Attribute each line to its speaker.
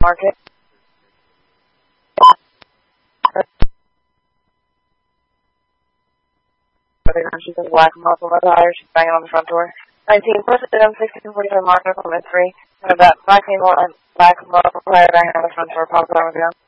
Speaker 1: Market. She's in black muscle attire. She's banging on the front door. 19, posted M 1645 Market from S3. And that black female and black muscle attire banging on the front door. Pop down with you.